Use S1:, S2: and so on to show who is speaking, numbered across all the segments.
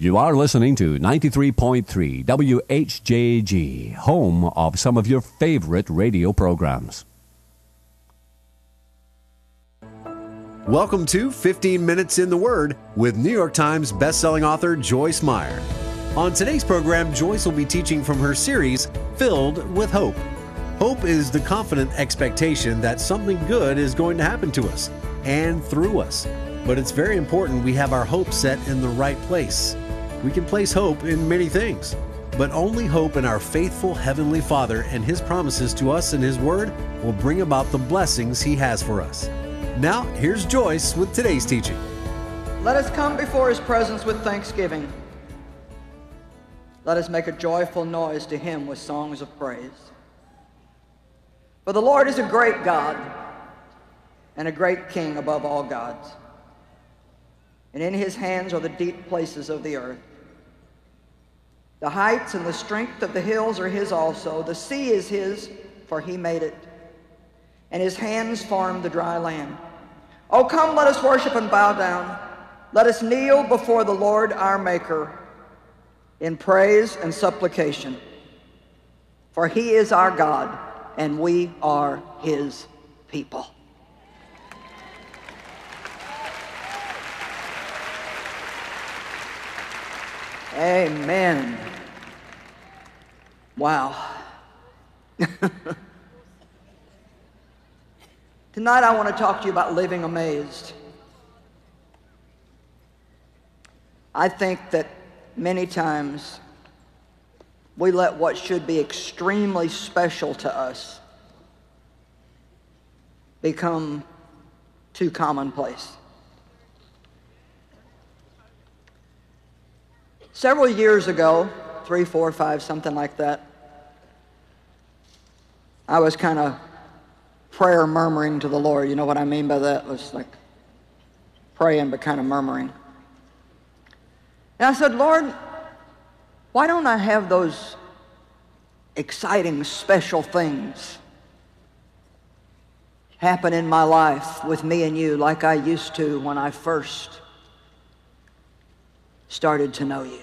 S1: You are listening to 93.3 WHJG, home of some of your favorite radio programs.
S2: Welcome to 15 Minutes in the Word with New York Times bestselling author Joyce Meyer. On today's program, Joyce will be teaching from her series, Filled with Hope. Hope is the confident expectation that something good is going to happen to us and through us. But it's very important we have our hope set in the right place. We can place hope in many things, but only hope in our faithful Heavenly Father and His promises to us in His Word will bring about the blessings He has for us. Now, here's Joyce with today's teaching.
S3: Let us come before His presence with thanksgiving. Let us make a joyful noise to Him with songs of praise. For the Lord is a great God and a great King above all gods. And in His hands are the deep places of the earth. The heights and the strength of the hills are His also. The sea is His, for He made it, and His hands formed the dry land. Oh, come, let us worship and bow down. Let us kneel before the Lord our Maker in praise and supplication. For He is our God, and we are His people. Amen. Wow. Tonight I want to talk to you about living amazed. I think that many times we let what should be extremely special to us become too commonplace. Several years ago, 3, 4, 5, something like that, I was kind of prayer murmuring to the Lord. You know what I mean by that? It was like praying but kind of murmuring. And I said, Lord, why don't I have those exciting, special things happen in my life with me and you like I used to when I first started to know you?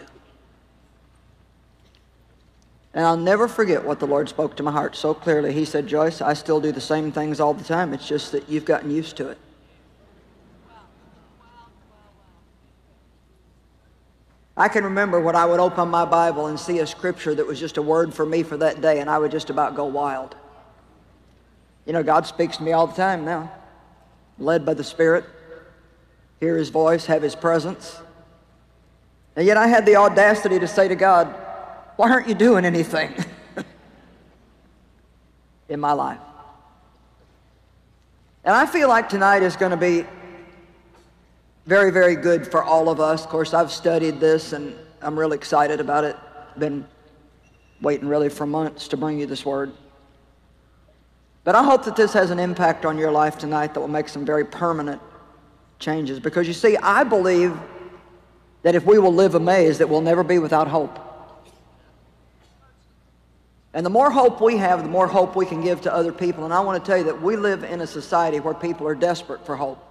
S3: And I'll never forget what the Lord spoke to my heart so clearly. He said, Joyce, I still do the same things all the time. It's just that you've gotten used to it. I can remember when I would open my Bible and see a scripture that was just a word for me for that day, and I would just about go wild. You know, God speaks to me all the time now, led by the Spirit, hear His voice, have His presence. And yet I had the audacity to say to God, why aren't you doing anything in my life? And I feel like tonight is going to be very, very good for all of us. Of course, I've studied this, and I'm really excited about it. Been waiting really for months to bring you this word. But I hope that this has an impact on your life tonight that will make some very permanent changes. Because you see, I believe that if we will live amazed, that we'll never be without hope. And the more hope we have, the more hope we can give to other people. And I want to tell you that we live in a society where people are desperate for hope.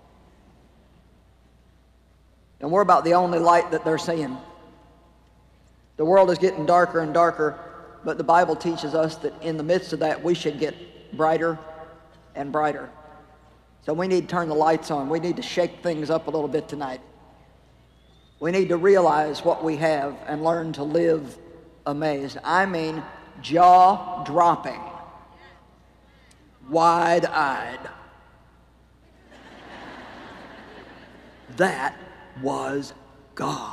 S3: And we're about the only light that they're seeing. The world is getting darker and darker, but the Bible teaches us that in the midst of that, we should get brighter and brighter. So we need to turn the lights on. We need to shake things up a little bit tonight. We need to realize what we have and learn to live amazed. I mean, jaw-dropping, wide-eyed. That was God.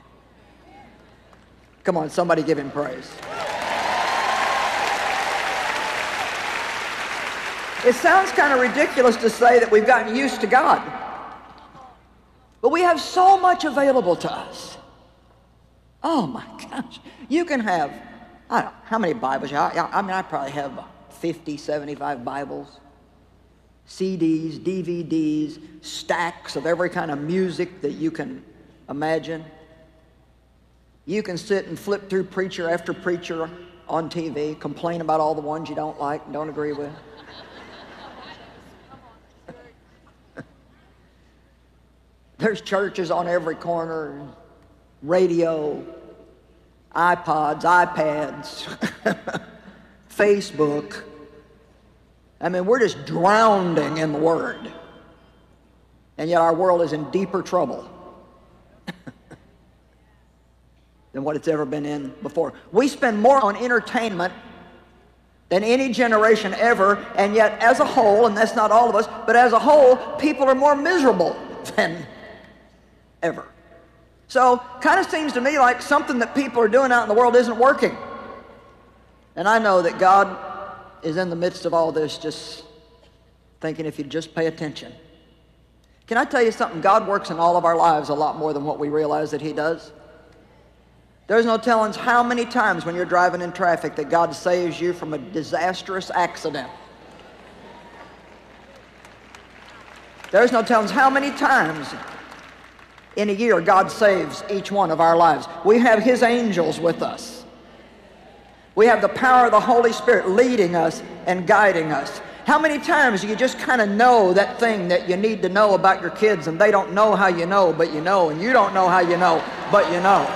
S3: Come on, somebody give Him praise. It sounds kind of ridiculous to say that we've gotten used to God, but we have so much available to us. Oh my gosh. You can have, I don't know, how many Bibles? I probably have 50, 75 Bibles, CDs, DVDs, stacks of every kind of music that you can imagine. You can sit and flip through preacher after preacher on TV, complain about all the ones you don't like and don't agree with. There's churches on every corner. radio, iPods, iPads, Facebook. I mean, we're just drowning in the Word. And yet our world is in deeper trouble than what it's ever been in before. We spend more on entertainment than any generation ever, and yet as a whole, and that's not all of us, but as a whole, people are more miserable than ever. So, kind of seems to me like something that people are doing out in the world isn't working. And I know that God is in the midst of all this, just thinking if you'd just pay attention. Can I tell you something? God works in all of our lives a lot more than what we realize that He does. There's no telling how many times when you're driving in traffic that God saves you from a disastrous accident. There's no telling how many times in a year God saves each one of our lives. We have His angels with us. We have the power of the Holy Spirit leading us and guiding us. How many times do you just kind of know that thing that you need to know about your kids, and they don't know how you know, but you know, and you don't know how you know, but you know?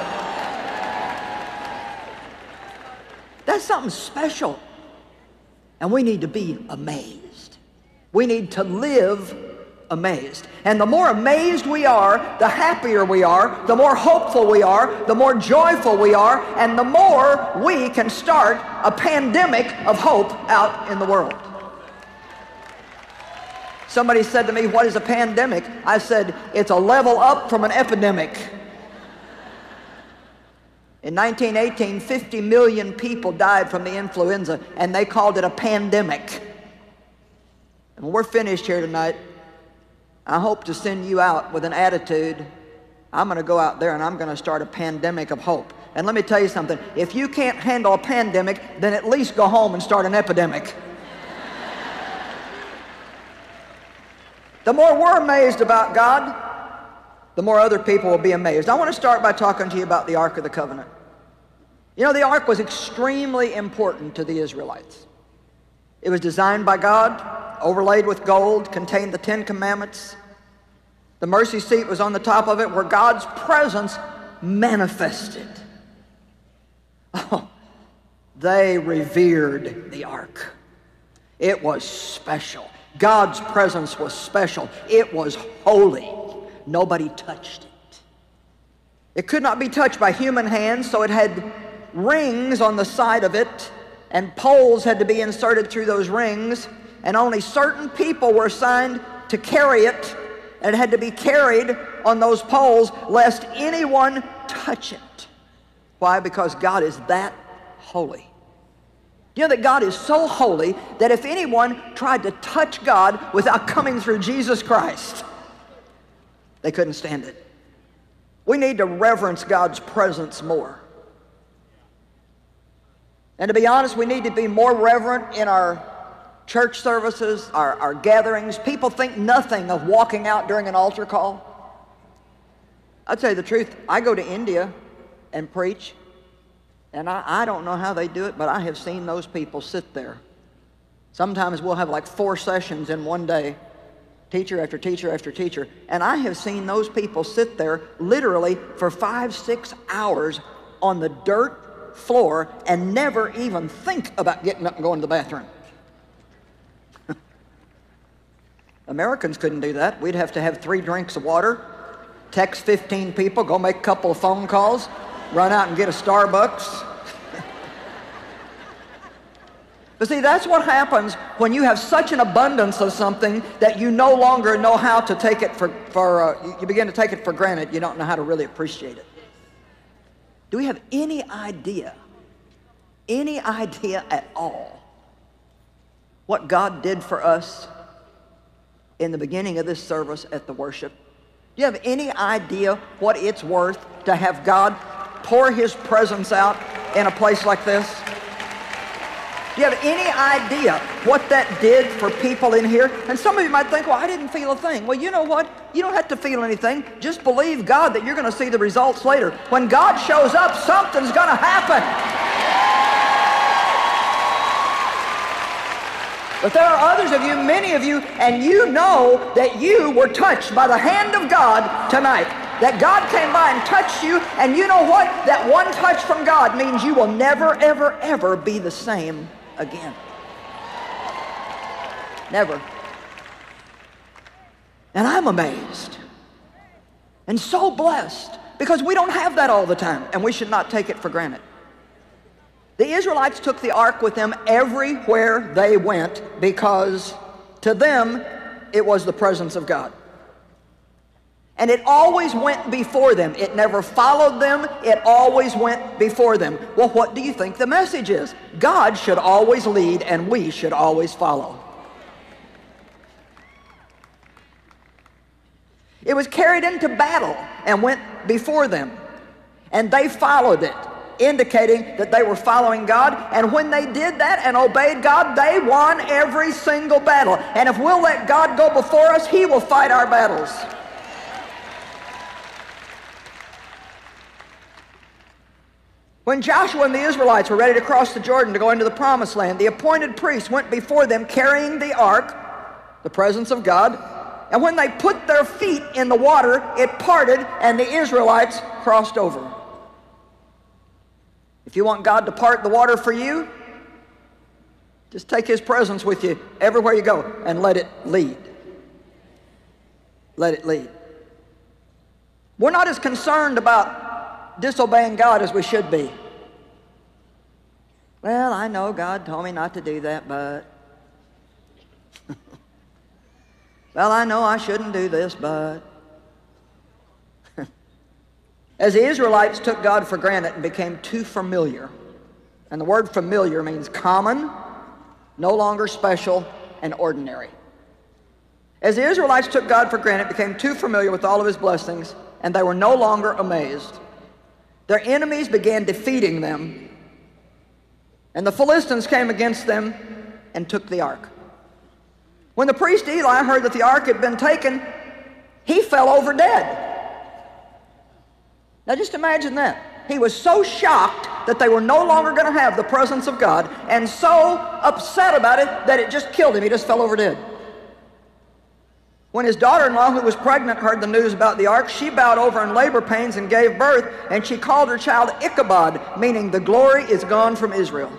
S3: That's something special. And we need to be amazed. We need to live amazed. And the more amazed we are, the happier we are, the more hopeful we are, the more joyful we are, and the more we can start a pandemic of hope out in the world. Somebody said to me, "What is a pandemic?" I said, "It's a level up from an epidemic." In 1918, 50 million people died from the influenza, and they called it a pandemic. And when we're finished here tonight, I hope to send you out with an attitude, I'm going to go out there and I'm going to start a pandemic of hope. And let me tell you something, if you can't handle a pandemic, then at least go home and start an epidemic. The more we're amazed about God, the more other people will be amazed. I want to start by talking to you about the Ark of the Covenant. You know, the Ark was extremely important to the Israelites. It was designed by God, overlaid with gold, contained the Ten Commandments. The mercy seat was on the top of it where God's presence manifested. Oh, they revered the Ark. It was special. God's presence was special. It was holy. Nobody touched it. It could not be touched by human hands, so it had rings on the side of it, and poles had to be inserted through those rings, and only certain people were assigned to carry it, and it had to be carried on those poles lest anyone touch it. Why? Because God is that holy. You know that God is so holy that if anyone tried to touch God without coming through Jesus Christ, they couldn't stand it. We need to reverence God's presence more. And to be honest, we need to be more reverent in our church services, our gatherings. People think nothing of walking out during an altar call. I'll tell you the truth, I go to India and preach, and I don't know how they do it, but I have seen those people sit there. Sometimes we'll have like 4 sessions in one day, teacher after teacher after teacher, and I have seen those people sit there literally for 5-6 hours on the dirt floor and never even think about getting up and going to the bathroom. Americans couldn't do that. We'd have to have 3 drinks of water, text 15 people, go make a couple of phone calls, run out and get a Starbucks. But see, that's what happens when you have such an abundance of something that you no longer know how to take it you begin to take it for granted. You don't know how to really appreciate it. Do we have any idea at all what God did for us in the beginning of this service at the worship? Do you have any idea what it's worth to have God pour His presence out in a place like this? Do you have any idea what that did for people in here? And some of you might think, well, I didn't feel a thing. Well, you know what? You don't have to feel anything. Just believe God that you're going to see the results later. When God shows up, something's going to happen. But there are others of you, many of you, and you know that you were touched by the hand of God tonight. that God came by and touched you, and you know what? That one touch from God means you will never, ever, ever be the same again. Never. And I'm amazed and so blessed because we don't have that all the time, and we should not take it for granted. The Israelites took the ark with them everywhere they went because to them it was the presence of God. And it always went before them. It never followed them. It always went before them. Well, what do you think the message is? God should always lead and we should always follow. It was carried into battle and went before them. And they followed it, indicating that they were following God. And when they did that and obeyed God, they won every single battle. And if we'll let God go before us, He will fight our battles. When Joshua and the Israelites were ready to cross the Jordan to go into the Promised Land, the appointed priests went before them carrying the ark, the presence of God, and when they put their feet in the water, it parted and the Israelites crossed over. If you want God to part the water for you, just take His presence with you everywhere you go and let it lead. Let it lead. We're not as concerned about disobeying God as we should be. Well, I know God told me not to do that, but well, I know I shouldn't do this, but as the Israelites took God for granted and became too familiar, and the word familiar means common, no longer special, and ordinary. As the Israelites took God for granted, became too familiar with all of His blessings, and they were no longer amazed. Their enemies began defeating them, and the Philistines came against them and took the ark. When the priest Eli heard that the ark had been taken, he fell over dead. Now just imagine that. He was so shocked that they were no longer going to have the presence of God, and so upset about it that it just killed him. He just fell over dead. When his daughter-in-law, who was pregnant, heard the news about the ark, she bowed over in labor pains and gave birth, and she called her child Ichabod, meaning the glory is gone from Israel.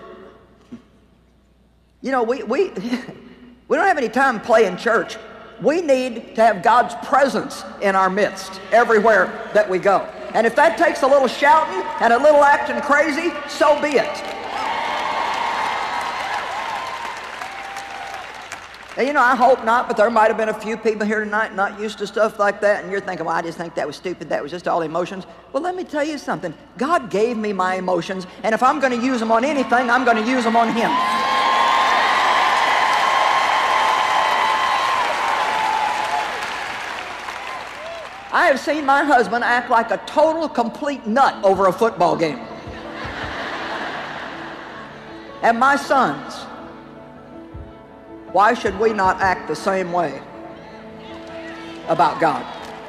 S3: You know, we don't have any time playing church. We need to have God's presence in our midst everywhere that we go. And if that takes a little shouting and a little acting crazy, so be it. And you know, I hope not, but there might have been a few people here tonight not used to stuff like that, and you're thinking, well, I just think that was stupid, that was just all emotions. Well, let me tell you something. God gave me my emotions, and if I'm going to use them on anything, I'm going to use them on Him. I have seen my husband act like a total, complete nut over a football game. And my sons. Why should we not act the same way about God?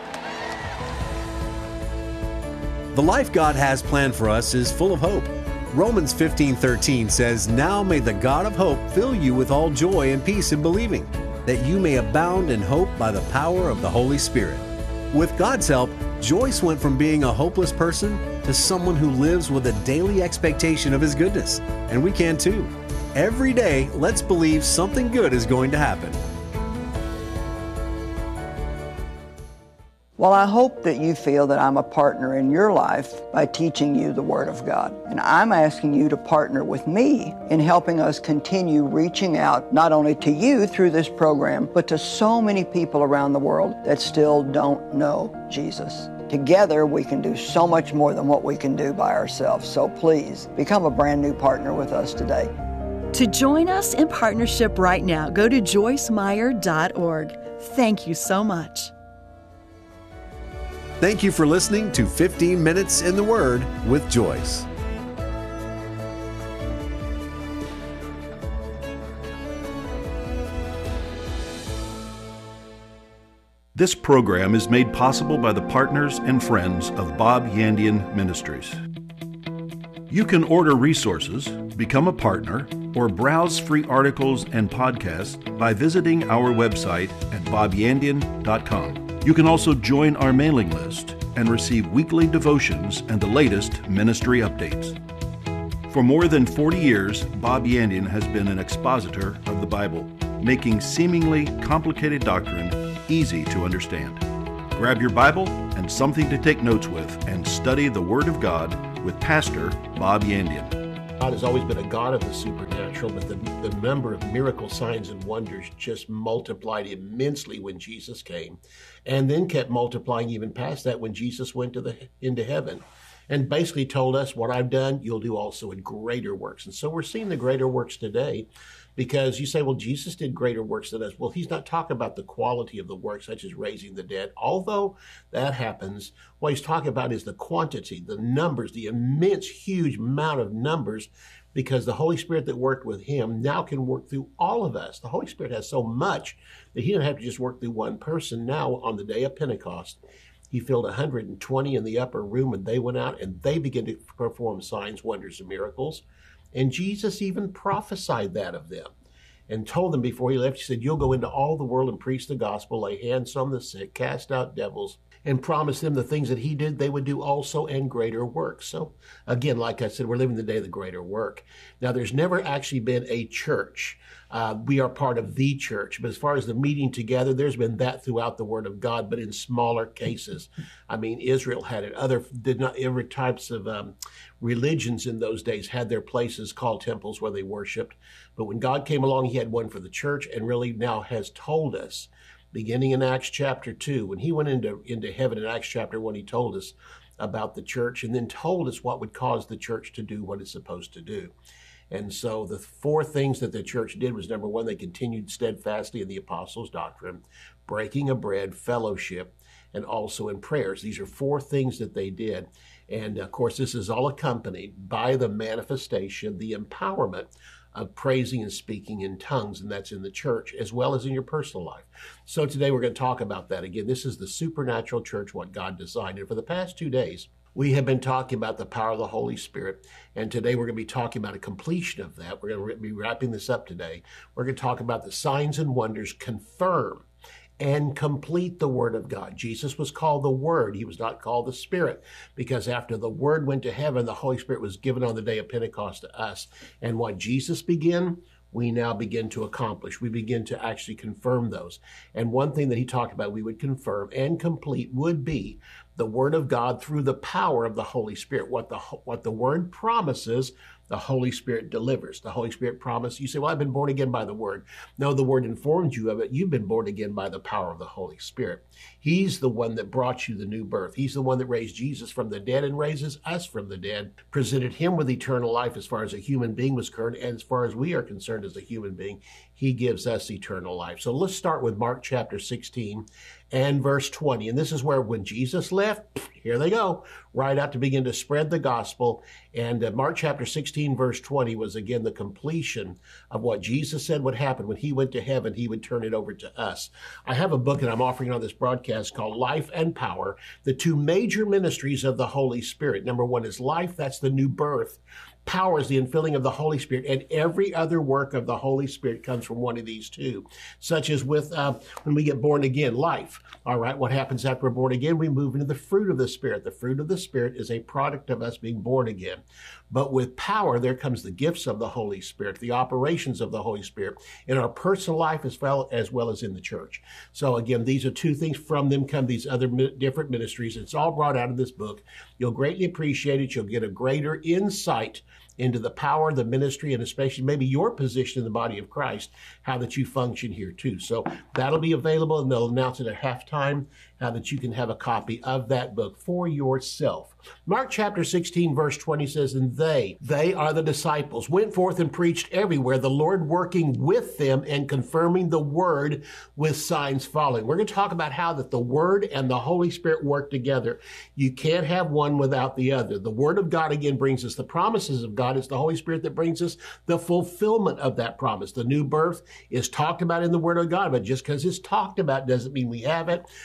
S2: The life God has planned for us is full of hope. Romans 15:13 says, "Now may the God of hope fill you with all joy and peace in believing, that you may abound in hope by the power of the Holy Spirit." With God's help, Joyce went from being a hopeless person to someone who lives with a daily expectation of His goodness. And we can too. Every day, let's believe something good is going to happen.
S3: Well, I hope that you feel that I'm a partner in your life by teaching you the Word of God. And I'm asking you to partner with me in helping us continue reaching out not only to you through this program, but to so many people around the world that still don't know Jesus. Together, we can do so much more than what we can do by ourselves. So please, become a brand new partner with us today.
S4: To join us in partnership right now, go to joycemeyer.org. Thank you so much.
S2: Thank you for listening to 15 Minutes in the Word with Joyce.
S5: This program is made possible by the partners and friends of Bob Yandian Ministries. You can order resources, become a partner, or browse free articles and podcasts by visiting our website at bobyandian.com. You can also join our mailing list and receive weekly devotions and the latest ministry updates. For more than 40 years, Bob Yandian has been an expositor of the Bible, making seemingly complicated doctrine easy to understand. Grab your Bible and something to take notes with and study the Word of God with Pastor Bob Yandian.
S6: God has always been a God of the supernatural, but the number of miracle signs and wonders just multiplied immensely when Jesus came, and then kept multiplying even past that when Jesus went into heaven, and basically told us, what I've done, you'll do also in greater works. And so we're seeing the greater works today, because you say, well, Jesus did greater works than us. Well, he's not talking about the quality of the work, such as raising the dead, although that happens. What he's talking about is the quantity, the numbers, the immense, huge amount of numbers, because the Holy Spirit that worked with him now can work through all of us. The Holy Spirit has so much that he didn't have to just work through one person. Now, on the day of Pentecost, he filled 120 in the upper room, and they went out and they began to perform signs, wonders, and miracles. And Jesus even prophesied that of them and told them before he left, he said, you'll go into all the world and preach the gospel, lay hands on the sick, cast out devils, and promise them the things that he did, they would do also and greater work. So again, like I said, we're living the day of the greater work. Now, there's never actually been a church. We are part of the church. But as far as the meeting together, there's been that throughout the Word of God, but in smaller cases. I mean, Israel had it. Every types of religions in those days had their places called temples where they worshiped. But when God came along, he had one for the church, and really now has told us, beginning in Acts chapter 2, when he went into heaven in Acts chapter 1, he told us about the church, and then told us what would cause the church to do what it's supposed to do. And so the four things that the church did was, number one, they continued steadfastly in the apostles' doctrine, breaking of bread, fellowship, and also in prayers. These are four things that they did. And of course, this is all accompanied by the manifestation, the empowerment of praising and speaking in tongues, and that's in the church as well as in your personal life. So today we're going to talk about that. Again, this is the supernatural church, what God designed. And for the past 2 days, we have been talking about the power of the Holy Spirit, and today we're going to be talking about a completion of that. We're going to be wrapping this up today. We're going to talk about the signs and wonders confirm and complete the Word of God. Jesus was called the Word. He was not called the Spirit, because after the Word went to heaven, the Holy Spirit was given on the day of Pentecost to us. And what Jesus began, we now begin to accomplish. We begin to actually confirm those. And one thing that he talked about we would confirm and complete would be the Word of God through the power of the Holy Spirit. What the Word promises, the Holy Spirit delivers. The Holy Spirit promise. You say, well, I've been born again by the Word. No, the Word informs you of it. You've been born again by the power of the Holy Spirit. He's the one that brought you the new birth. He's the one that raised Jesus from the dead and raises us from the dead, presented him with eternal life as far as a human being was concerned, and as far as we are concerned as a human being, he gives us eternal life. So let's start with Mark chapter 16 and verse 20. And this is where when Jesus left, here they go, right out to begin to spread the gospel. And Mark chapter 16, verse 20 was again the completion of what Jesus said would happen when he went to heaven. He would turn it over to us. I have a book that I'm offering on this broadcast called Life and Power, the two major ministries of the Holy Spirit. Number one is life, that's the new birth. Power is the infilling of the Holy Spirit, and every other work of the Holy Spirit comes from one of these two, such as with when we get born again, life. All right, what happens after we're born again? We move into the fruit of the Spirit. The fruit of the Spirit is a product of us being born again. But with power, there comes the gifts of the Holy Spirit, the operations of the Holy Spirit in our personal life as well as in the church. So again, these are two things. From them come these other different ministries. It's all brought out of this book. You'll greatly appreciate it. You'll get a greater insight into the power of the ministry, and especially maybe your position in the body of Christ, how that you function here too. So that'll be available, and they'll announce it at halftime, how that you can have a copy of that book for yourself. Mark chapter 16, verse 20 says, and they are the disciples, went forth and preached everywhere, the Lord working with them and confirming the word with signs following. We're going to talk about how that the Word and the Holy Spirit work together. You can't have one without the other. The Word of God, again, brings us the promises of God. It's the Holy Spirit that brings us the fulfillment of that promise. The new birth is talked about in the Word of God, but just because it's talked about doesn't mean we have it. We put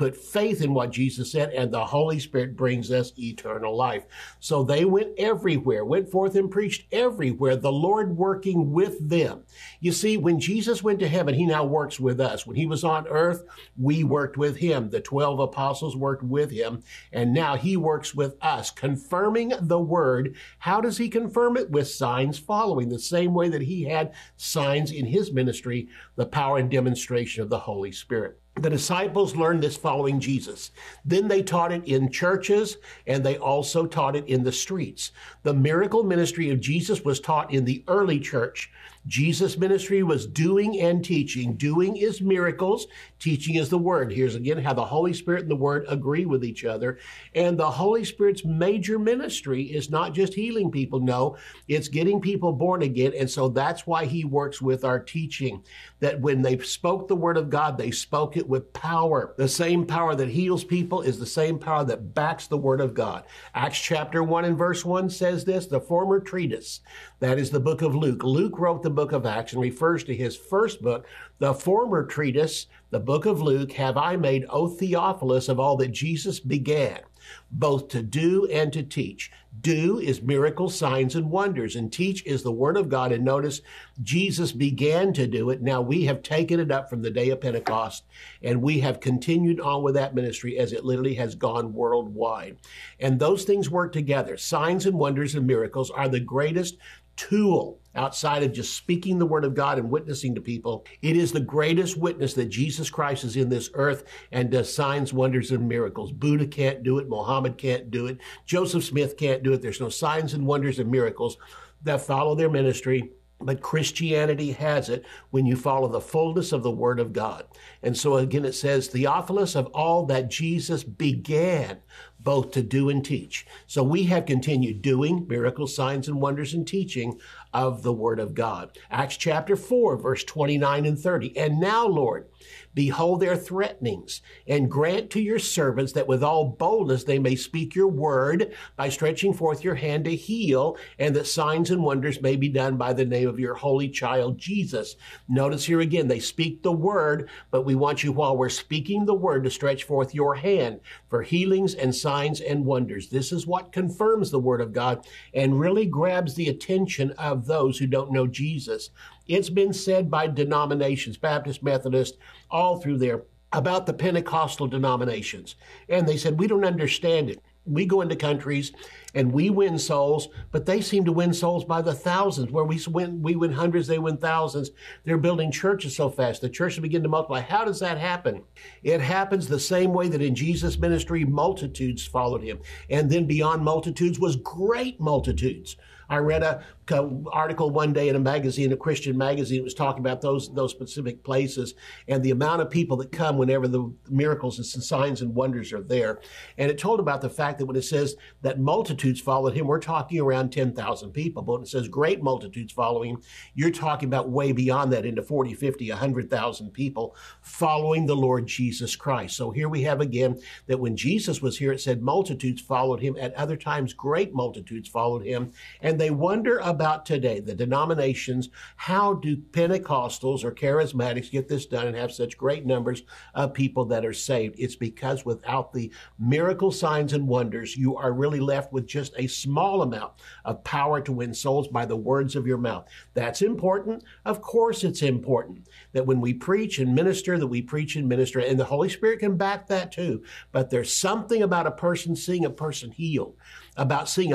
S6: put faith in what Jesus said, and the Holy Spirit brings us eternal life. So they went everywhere, went forth and preached everywhere, the Lord working with them. You see, when Jesus went to heaven, he now works with us. When he was on earth, we worked with him. The 12 apostles worked with him, and now he works with us, confirming the word. How does he confirm it? With signs following, the same way that he had signs in his ministry, the power and demonstration of the Holy Spirit. The disciples learned this following Jesus. Then they taught it in churches, and they also taught it in the streets. The miracle ministry of Jesus was taught in the early church. Jesus' ministry was doing and teaching. Doing is miracles. Teaching is the word. Here's again how the Holy Spirit and the word agree with each other. And the Holy Spirit's major ministry is not just healing people. No, it's getting people born again. And so that's why he works with our teaching. That when they spoke the word of God, they spoke it with power. The same power that heals people is the same power that backs the word of God. Acts chapter 1 and verse 1 says this, the former treatise, that is the book of Luke. Luke wrote the book of Acts and refers to his first book. The former treatise, the book of Luke, have I made, O Theophilus, of all that Jesus began, both to do and to teach. Do is miracles, signs, and wonders, and teach is the word of God. And notice, Jesus began to do it. Now we have taken it up from the day of Pentecost, and we have continued on with that ministry as it literally has gone worldwide. And those things work together. Signs and wonders and miracles are the greatest tool outside of just speaking the word of God and witnessing to people. It is the greatest witness that Jesus Christ is in this earth and does signs, wonders, and miracles. Buddha can't do it. Muhammad can't do it. Joseph Smith can't do it. There's no signs and wonders and miracles that follow their ministry. But Christianity has it when you follow the fullness of the word of God. And so again, it says, Theophilus, of all that Jesus began both to do and teach. So we have continued doing miracles, signs, and wonders and teaching of the word of God. Acts chapter 4, verse 29 and 30. And now, Lord, behold their threatenings, and grant to your servants that with all boldness they may speak your word by stretching forth your hand to heal, and that signs and wonders may be done by the name of your holy child, Jesus. Notice here again, they speak the word, but we want you, while we're speaking the word, to stretch forth your hand for healings and signs and wonders. This is what confirms the word of God and really grabs the attention of those who don't know Jesus. It's been said by denominations, Baptist, Methodist, all through there, about the Pentecostal denominations. And they said, we don't understand it. We go into countries and we win souls, but they seem to win souls by the thousands. Where we win hundreds, they win thousands. They're building churches so fast. The churches begin to multiply. How does that happen? It happens the same way that in Jesus' ministry, multitudes followed him. And then beyond multitudes was great multitudes. I read an article one day in a magazine, a Christian magazine. It was talking about those specific places and the amount of people that come whenever the miracles and signs and wonders are there. And it told about the fact that when it says that multitudes followed him, we're talking around 10,000 people. But when it says great multitudes following him, you're talking about way beyond that, into 40, 50, 100,000 people following the Lord Jesus Christ. So here we have again that when Jesus was here, it said multitudes followed him. At other times, great multitudes followed him. And they wonder about today, the denominations, how do Pentecostals or charismatics get this done and have such great numbers of people that are saved? It's because without the miracle signs and wonders, you are really left with just a small amount of power to win souls by the words of your mouth. That's important. Of course, it's important that when we preach and minister, that we preach and minister, and the Holy Spirit can back that too. But there's something about a person seeing a person healed, about seeing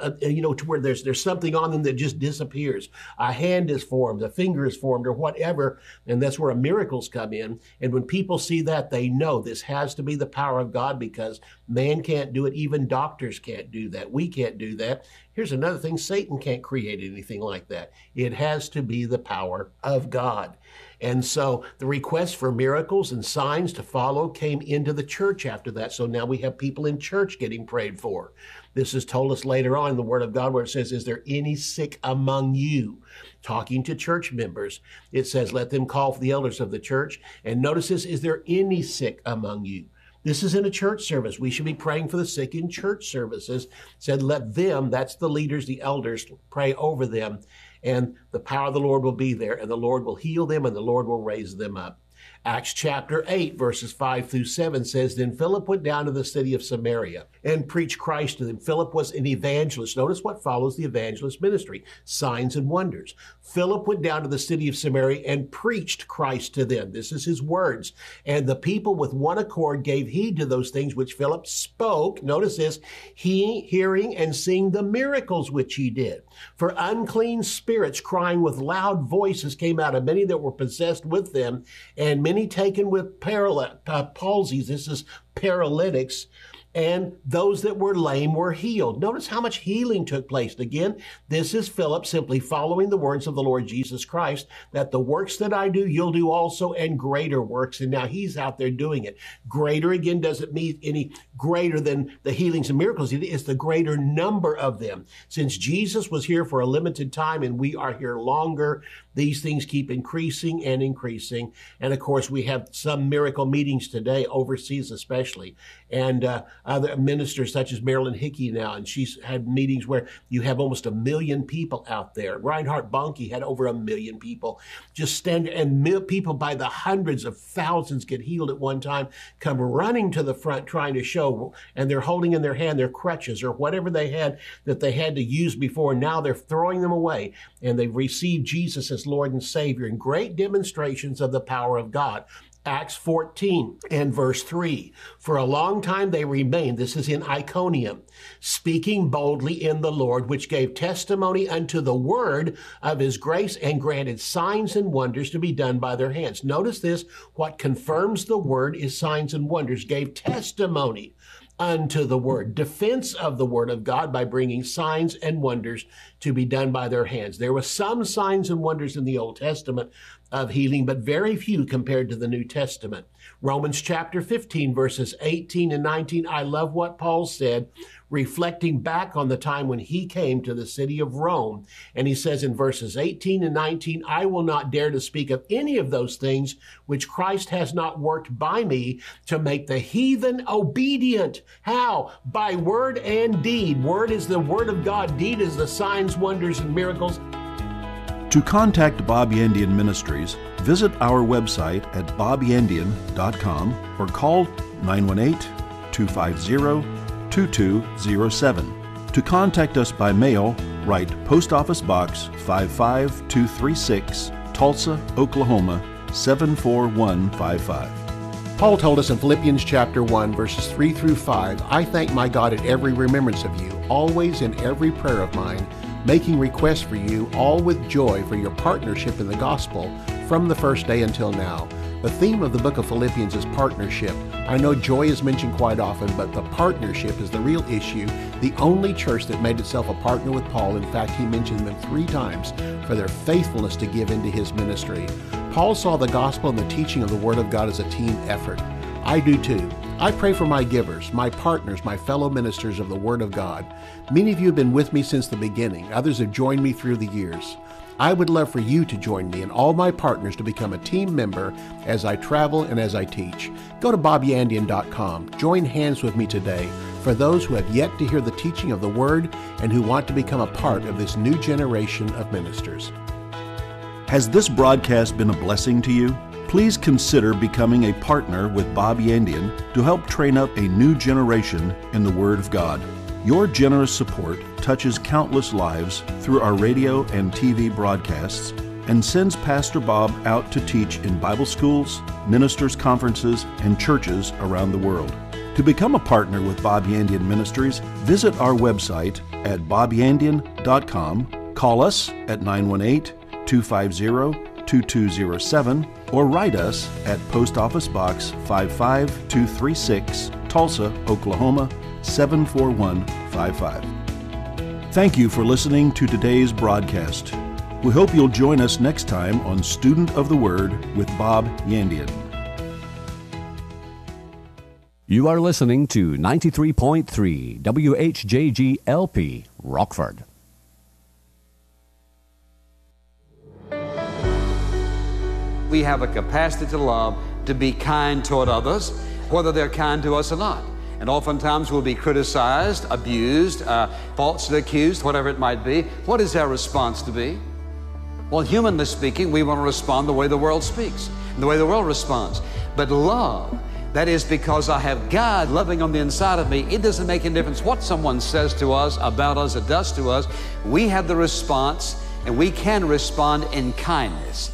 S6: to where there's something on them that just disappears. A hand is formed, a finger is formed, or whatever, and that's where miracles come in. And when people see that, they know this has to be the power of God, because man can't do it. Even doctors can't do that. We can't do that. Here's another thing. Satan can't create anything like that. It has to be the power of God. And so the request for miracles and signs to follow came into the church after that. So now we have people in church getting prayed for. This is told us later on in the Word of God, where it says, is there any sick among you? Talking to church members, it says, let them call for the elders of the church. And notice this, is there any sick among you? This is in a church service. We should be praying for the sick in church services. It said, let them, that's the leaders, the elders, pray over them. And the power of the Lord will be there, and the Lord will heal them, and the Lord will raise them up. Acts chapter 8, verses 5 through 7 says, Then Philip went down to the city of Samaria and preached Christ to them. Philip was an evangelist. Notice what follows the evangelist ministry, signs and wonders. Philip went down to the city of Samaria and preached Christ to them. This is his words. And the people with one accord gave heed to those things which Philip spoke. Notice this, he hearing and seeing the miracles which he did. For unclean spirits crying with loud voices came out of many that were possessed with them, and many taken with palsies. This is paralytics. And those that were lame were healed. Notice how much healing took place. Again, this is Philip simply following the words of the Lord Jesus Christ, that the works that I do, you'll do also, and greater works. And now he's out there doing it. Greater, again, doesn't mean any greater than the healings and miracles. It's the greater number of them. Since Jesus was here for a limited time and we are here longer, these things keep increasing and increasing. And of course, we have some miracle meetings today, overseas especially. And other ministers such as Marilyn Hickey now, and she's had meetings where you have almost 1 million people out there. Reinhard Bonnke had over 1 million people just stand, and people by the hundreds of thousands get healed at one time, come running to the front trying to show, and they're holding in their hand their crutches or whatever they had that they had to use before. Now they're throwing them away, and they've received Jesus as Lord and Savior in great demonstrations of the power of God. Acts 14 and verse 3. For a long time they remained, this is in Iconium, speaking boldly in the Lord, which gave testimony unto the word of his grace and granted signs and wonders to be done by their hands. Notice this, what confirms the word is signs and wonders, gave testimony unto the word, defense of the word of God by bringing signs and wonders to be done by their hands. There were some signs and wonders in the Old Testament of healing, but very few compared to the New Testament. Romans chapter 15, verses 18 and 19. I love what Paul said, reflecting back on the time when he came to the city of Rome. And he says in verses 18 and 19, I will not dare to speak of any of those things which Christ has not worked by me to make the heathen obedient. How? By word and deed. Word is the word of God. Deed is the signs, wonders, and miracles.
S5: To contact Bob Yandian Ministries, visit our website at bobyandian.com or call 918-250-2207. To contact us by mail, write Post Office Box 55236, Tulsa, Oklahoma 74155.
S6: Paul told us in Philippians chapter 1, verses 3 through 5, I thank my God at every remembrance of you, always in every prayer of mine, making requests for you, all with joy for your partnership in the gospel from the first day until now. The theme of the book of Philippians is partnership. I know joy is mentioned quite often, but the partnership is the real issue. The only church that made itself a partner with Paul, in fact, he mentioned them 3 times for their faithfulness to give into his ministry. Paul saw the gospel and the teaching of the Word of God as a team effort. I do too. I pray for my givers, my partners, my fellow ministers of the Word of God. Many of you have been with me since the beginning. Others have joined me through the years. I would love for you to join me and all my partners to become a team member as I travel and as I teach. Go to bobyandian.com. Join hands with me today for those who have yet to hear the teaching of the Word and who want to become a part of this new generation of ministers.
S5: Has this broadcast been a blessing to you? Please consider becoming a partner with Bob Yandian to help train up a new generation in the Word of God. Your generous support touches countless lives through our radio and TV broadcasts and sends Pastor Bob out to teach in Bible schools, ministers' conferences, and churches around the world. To become a partner with Bob Yandian Ministries, visit our website at bobyandian.com, call us at 918-250-2207, or write us at Post Office Box 55236, Tulsa, Oklahoma 74155. Thank you for listening to today's broadcast. We hope you'll join us next time on Student of the Word with Bob Yandian.
S1: You are listening to 93.3 WHJG LP, Rockford.
S7: We have a capacity to love, to be kind toward others, whether they're kind to us or not. And oftentimes we'll be criticized, abused, falsely accused, whatever it might be. What is our response to be? Well, humanly speaking, we want to respond the way the world speaks. and the way the world responds. But love, that is because I have God loving on the inside of me. It doesn't make any difference what someone says to us, about us, or does to us. We have the response, and we can respond in kindness.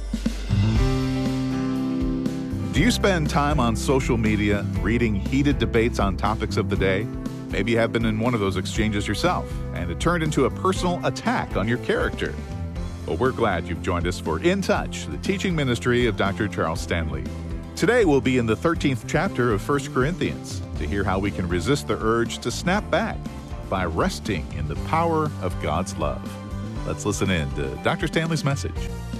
S8: Do you spend time on social media reading heated debates on topics of the day? Maybe you have been in one of those exchanges yourself, and it turned into a personal attack on your character. Well, we're glad you've joined us for In Touch, the teaching ministry of Dr. Charles Stanley. Today we'll be in the 13th chapter of 1 Corinthians to hear how we can resist the urge to snap back by resting in the power of God's love. Let's listen in to Dr. Stanley's message.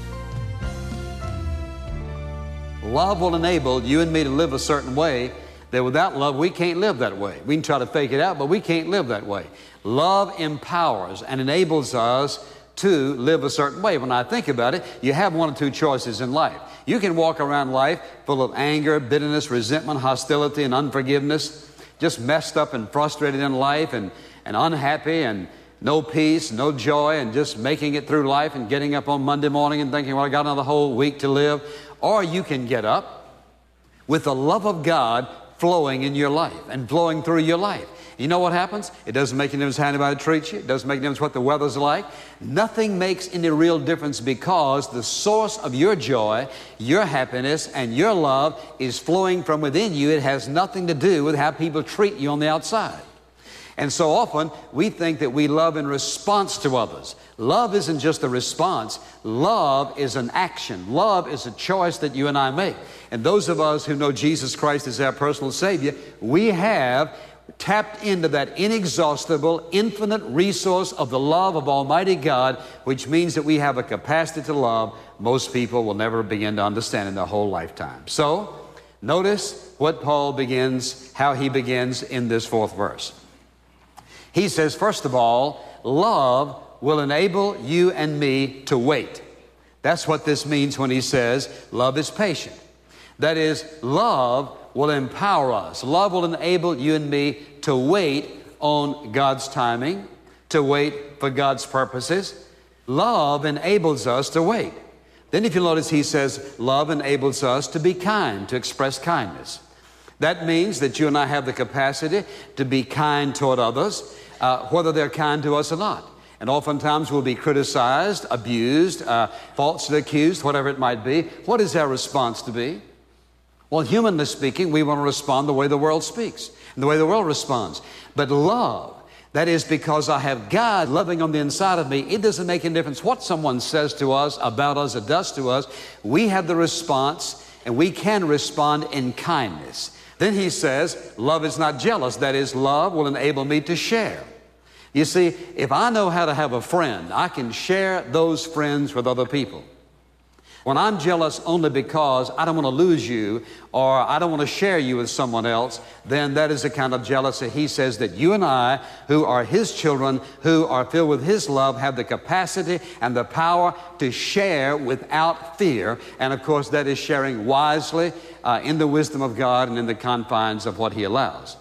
S7: Love will enable you and me to live a certain way that without love we can't live that way. We can try to fake it out, but we can't live that way. Love empowers and enables us to live a certain way. When I think about it, you have one or two choices in life. You can walk around life full of anger, bitterness, resentment, hostility, and unforgiveness, just messed up and frustrated in life and unhappy and no peace, no joy, and just making it through life and getting up on Monday morning and thinking, well, I got another whole week to live. Or you can get up with the love of God flowing in your life and flowing through your life. You know what happens? It doesn't make any difference how anybody treats you. It doesn't make any difference what the weather's like. Nothing makes any real difference because the source of your joy, your happiness, and your love is flowing from within you. It has nothing to do with how people treat you on the outside. And so often we think that we love in response to others. Love isn't just a response. Love is an action. Love is a choice that you and I make. And those of us who know Jesus Christ as our personal Savior, we have tapped into that inexhaustible, infinite resource of the love of Almighty God, which means that we have a capacity to love most people will never begin to understand in their whole lifetime. So, notice what Paul begins, how he begins in this 4th verse. He says, first of all, love will enable you and me to wait. That's what this means when he says love is patient. That is, love will empower us. Love will enable you and me to wait on God's timing, to wait for God's purposes. Love enables us to wait. Then if you notice, he says love enables us to be kind, to express kindness. That means that you and I have the capacity to be kind toward others, whether they're kind to us or not. And oftentimes we'll be criticized, abused, falsely accused, whatever it might be. What is our response to be? Well, humanly speaking, we want to respond the way the world speaks and the way the world responds. But love, that is because I have God loving on the inside of me, it doesn't make any difference what someone says to us, about us, or does to us. We have the response, and we can respond in kindness. Then he says, love is not jealous. That is, love will enable me to share. You see, if I know how to have a friend, I can share those friends with other people. When I'm jealous only because I don't want to lose you or I don't want to share you with someone else, then that is a kind of jealousy. He says that you and I, who are His children, who are filled with His love, have the capacity and the power to share without fear. And of course, that is sharing wisely in the wisdom of God and in the confines of what He allows.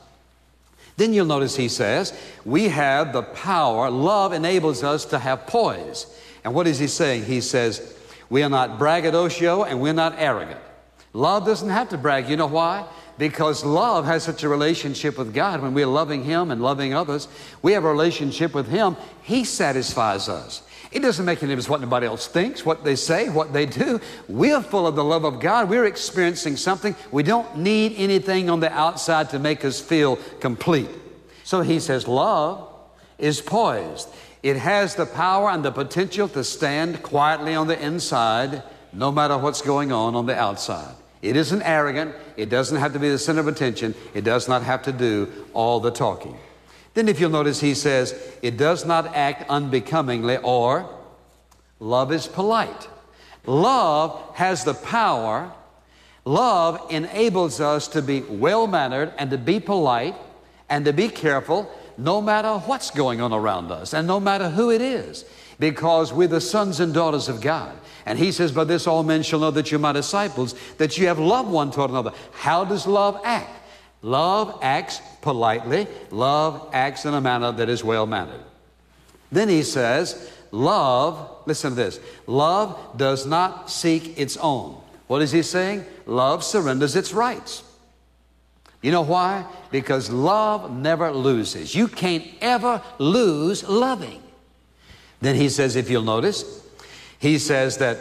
S7: Then you'll notice he says, we have the power. Love enables us to have poise. And what is he saying? He says, we are not braggadocio and we're not arrogant. Love doesn't have to brag. You know why? Because love has such a relationship with God. When we're loving Him and loving others, we have a relationship with Him. He satisfies us. It doesn't make any difference what anybody else thinks, what they say, what they do. We're full of the love of God. We're experiencing something. We don't need anything on the outside to make us feel complete. So he says love is poised. It has the power and the potential to stand quietly on the inside no matter what's going on the outside. It isn't arrogant. It doesn't have to be the center of attention. It does not have to do all the talking. Then if you'll notice, he says, it does not act unbecomingly, or love is polite. Love has the power. Love enables us to be well-mannered and to be polite and to be careful no matter what's going on around us and no matter who it is, because we're the sons and daughters of God. And he says, by this all men shall know that you're my disciples, that you have loved one toward another. How does love act? Love acts politely. Love acts in a manner that is well-mannered. Then he says, love, listen to this, love does not seek its own. What is he saying? Love surrenders its rights. You know why? Because love never loses. You can't ever lose loving. Then he says, if you'll notice, he says that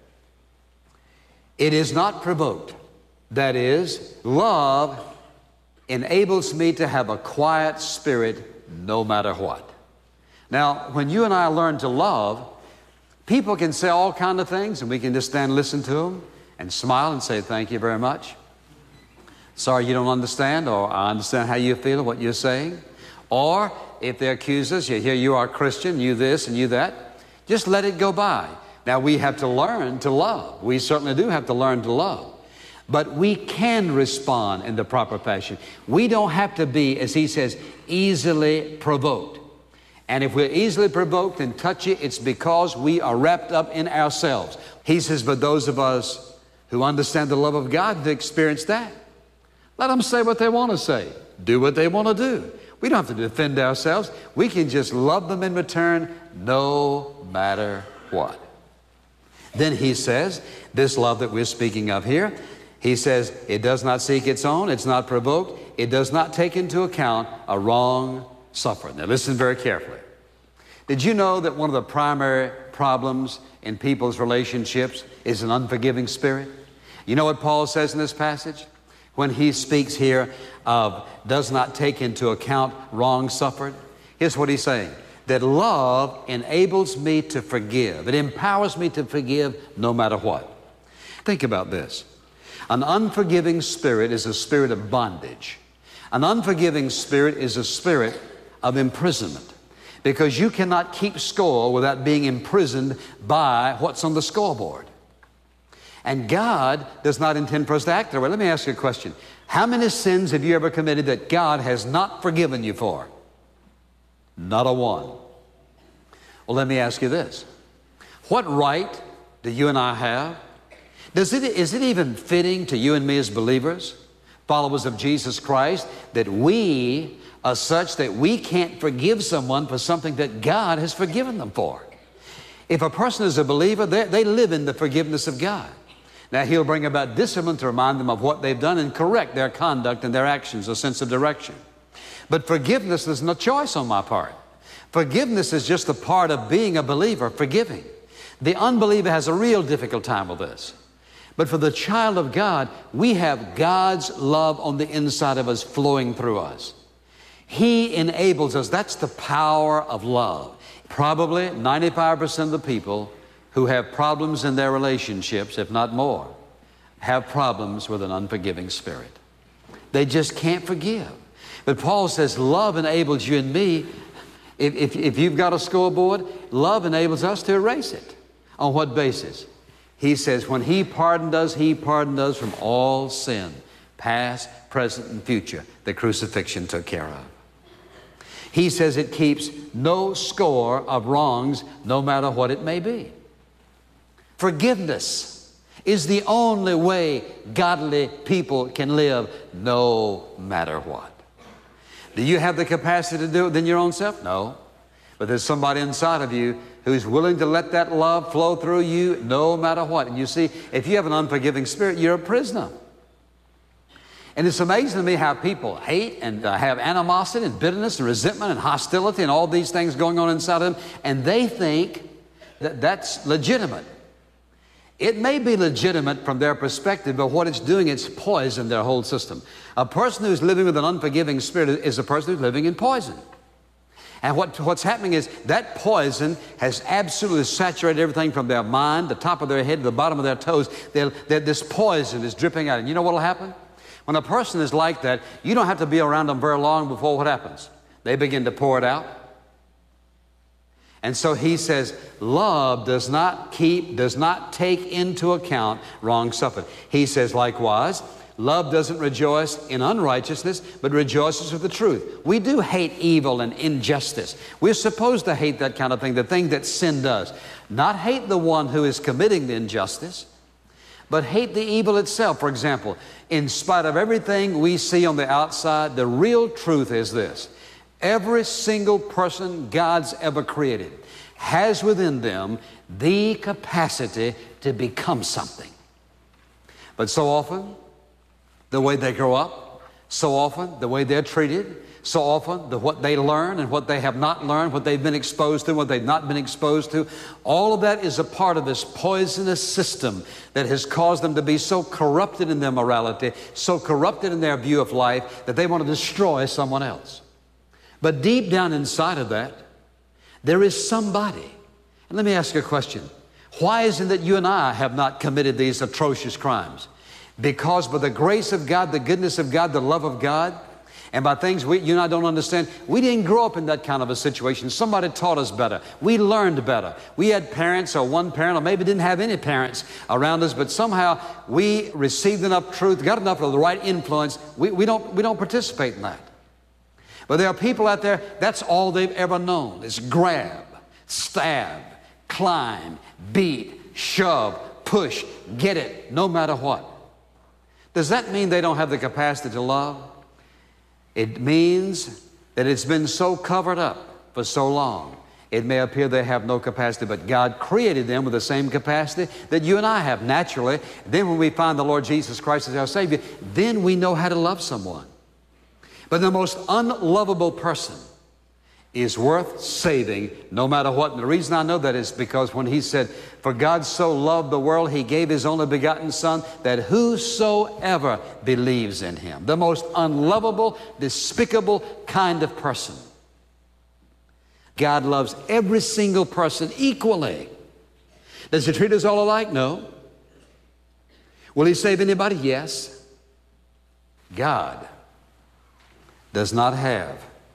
S7: it is not provoked. That is, love enables me to have a quiet spirit no matter what. Now, when you and I learn to love, people can say all kinds of things, and we can just stand and listen to them and smile and say, thank you very much. Sorry you don't understand, or I understand how you feel, what you're saying. Or if they accuse us, here you are a Christian, you this and you that, just let it go by. Now, we have to learn to love. We certainly do have to learn to love. But we can respond in the proper fashion. We don't have to be, as he says, easily provoked. And if we're easily provoked and touchy, it's because we are wrapped up in ourselves. He says, but those of us who understand the love of God have experienced that. Let them say what they want to say. Do what they want to do. We don't have to defend ourselves. We can just love them in return no matter what. Then he says, this love that we're speaking of here, he says, it does not seek its own, it's not provoked, it does not take into account a wrong suffered. Now listen very carefully. Did you know that one of the primary problems in people's relationships is an unforgiving spirit? You know what Paul says in this passage? When he speaks here of does not take into account wrong suffered. Here's what he's saying. That love enables me to forgive. It empowers me to forgive no matter what. Think about this. An unforgiving spirit is a spirit of bondage. An unforgiving spirit is a spirit of imprisonment, because you cannot keep score without being imprisoned by what's on the scoreboard. And God does not intend for us to act that way. Let me ask you a question. How many sins have you ever committed that God has not forgiven you for? Not a one. Well, let me ask you this. What right do you and I have? Is it even fitting to you and me as believers, followers of Jesus Christ, that we are such that we can't forgive someone for something that God has forgiven them for? If a person is a believer, they live in the forgiveness of God. Now, He'll bring about discipline to remind them of what they've done and correct their conduct and their actions, a sense of direction. But forgiveness is no choice on my part. Forgiveness is just a part of being a believer, forgiving. The unbeliever has a real difficult time with this. But for the child of God, we have God's love on the inside of us flowing through us. He enables us. That's the power of love. Probably 95% of the people who have problems in their relationships, if not more, have problems with an unforgiving spirit. They just can't forgive. But Paul says love enables you and me. If you've got a scoreboard, love enables us to erase it. On what basis? He says when He pardoned us from all sin, past, present, and future. The crucifixion took care of. He says it keeps no score of wrongs, no matter what it may be. Forgiveness is the only way godly people can live, no matter what. Do you have the capacity to do it in your own self? No. But there's somebody inside of you who's willing to let that love flow through you no matter what. And you see, if you have an unforgiving spirit, you're a prisoner. And it's amazing to me how people hate and have animosity and bitterness and resentment and hostility and all these things going on inside of them, and they think that that's legitimate. It may be legitimate from their perspective, but what it's doing, it's poisoned their whole system. A person who's living with an unforgiving spirit is a person who's living in poison. And what's happening is that poison has absolutely saturated everything from their mind, the top of their head, to the bottom of their toes. This poison is dripping out. And you know what will happen? When a person is like that, you don't have to be around them very long before what happens? They begin to pour it out. And so he says, love does not take into account wrong suffered. He says, likewise, love doesn't rejoice in unrighteousness, but rejoices with the truth. We do hate evil and injustice. We're supposed to hate that kind of thing, the thing that sin does. Not hate the one who is committing the injustice, but hate the evil itself. For example, in spite of everything we see on the outside, the real truth is this. Every single person God's ever created has within them the capacity to become something. But so often, the way they grow up, so often the way they're treated, so often what they learn and what they have not learned, what they've been exposed to, what they've not been exposed to, all of that is a part of this poisonous system that has caused them to be so corrupted in their morality, so corrupted in their view of life, that they want to destroy someone else. But deep down inside of that, there is somebody. And let me ask you a question. Why is it that you and I have not committed these atrocious crimes? Because by the grace of God, the goodness of God, the love of God, and by things you and I don't understand, we didn't grow up in that kind of a situation. Somebody taught us better. We learned better. We had parents or one parent, or maybe didn't have any parents around us, but somehow we received enough truth, got enough of the right influence. We don't participate in that. But there are people out there, that's all they've ever known is grab, stab, climb, beat, shove, push, get it, no matter what. Does that mean they don't have the capacity to love? It means that it's been so covered up for so long, it may appear they have no capacity, but God created them with the same capacity that you and I have naturally. Then when we find the Lord Jesus Christ as our Savior, then we know how to love someone. But the most unlovable person is worth saving no matter what. And the reason I know that is because when he said, "For God so loved the world, he gave his only begotten Son, that whosoever believes in him," the most unlovable, despicable kind of person. God loves every single person equally. Does he treat us all alike? No. Will he save anybody? Yes. God does not have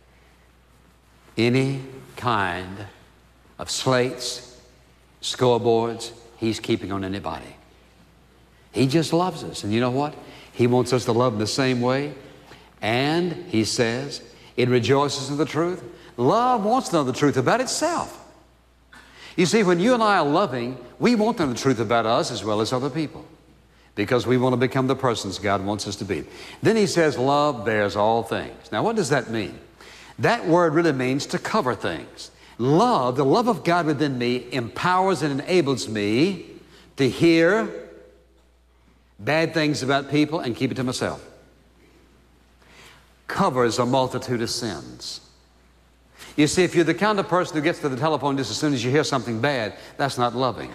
S7: any kind of slates, scoreboards he's keeping on anybody. He just loves us. And you know what? He wants us to love him the same way. And he says, it rejoices in the truth. Love wants to know the truth about itself. You see, when you and I are loving, we want to know the truth about us as well as other people, because we want to become the persons God wants us to be. Then he says, love bears all things. Now, what does that mean? That word really means to cover things. Love, the love of God within me, empowers and enables me to hear bad things about people and keep it to myself. Covers a multitude of sins. You see, if you're the kind of person who gets to the telephone just as soon as you hear something bad, that's not loving.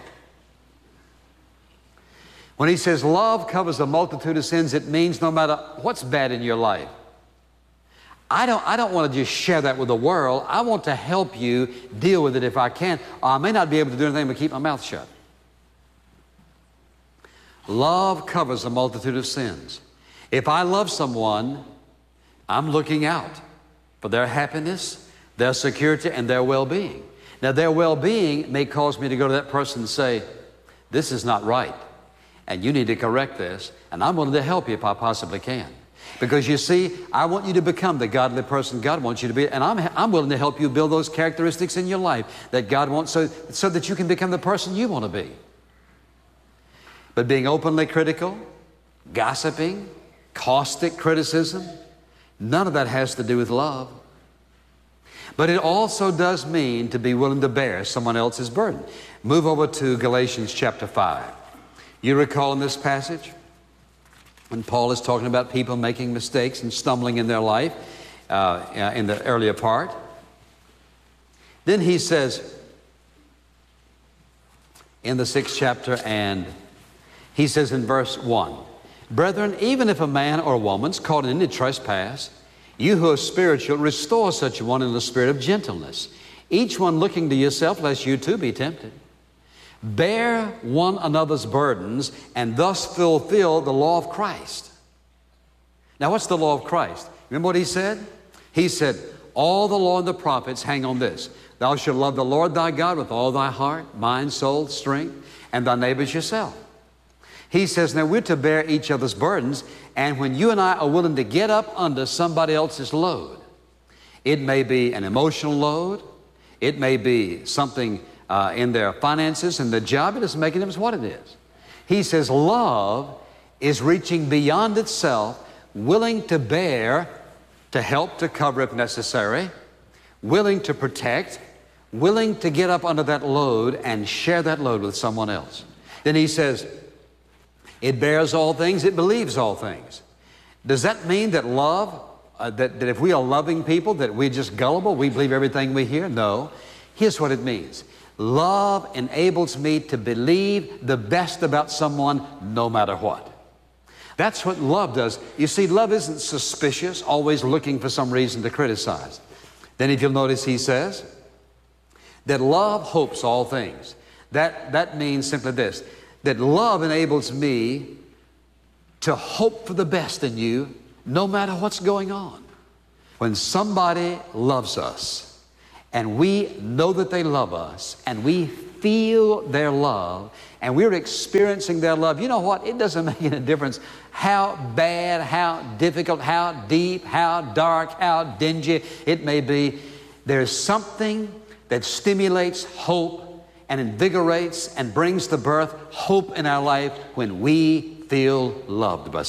S7: When he says love covers a multitude of sins, it means no matter what's bad in your life, I don't want to just share that with the world. I want to help you deal with it if I can. I may not be able to do anything but keep my mouth shut. Love covers a multitude of sins. If I love someone, I'm looking out for their happiness, their security, and their well-being. Now, their well-being may cause me to go to that person and say, this is not right, and you need to correct this, and I'm willing to help you if I possibly can. Because you see, I want you to become the godly person God wants you to be, and I'm willing to help you build those characteristics in your life that God wants so that you can become the person you want to be. But being openly critical, gossiping, caustic criticism, none of that has to do with love. But it also does mean to be willing to bear someone else's burden. Move over to Galatians chapter 5. You recall in this passage when Paul is talking about people making mistakes and stumbling in their life in the earlier part. Then he says in the 6th chapter, and he says in verse 1, "Brethren, even if a man or a woman's caught in any trespass, you who are spiritual, restore such a one in the spirit of gentleness, each one looking to yourself, lest you too be tempted. Bear one another's burdens, and thus fulfill the law of Christ." Now, what's the law of Christ? Remember what he said? He said, all the law and the prophets hang on this: thou shalt love the Lord thy God with all thy heart, mind, soul, strength, and thy neighbors yourself. He says, now we're to bear each other's burdens, and when you and I are willing to get up under somebody else's load, it may be an emotional load, it may be something in their finances and the job, it doesn't make any difference what it is. He says love is reaching beyond itself, willing to bear, to help, to cover if necessary, willing to protect, willing to get up under that load and share that load with someone else. Then he says, It bears all things. It believes all things. Does that mean that love, that if we are loving people, that we're just gullible, we believe everything we hear? No. Here's what it means. Love enables me to believe the best about someone no matter what. That's what love does. You see, love isn't suspicious, always looking for some reason to criticize. Then if you'll notice, he says that love hopes all things. That means simply this, that love enables me to hope for the best in you no matter what's going on. When somebody loves us, and we know that they love us, and we feel their love, and we're experiencing their love, you know what? It doesn't make any difference how bad, how difficult, how deep, how dark, how dingy it may be. There's something that stimulates hope and invigorates and brings to birth hope in our life when we feel loved by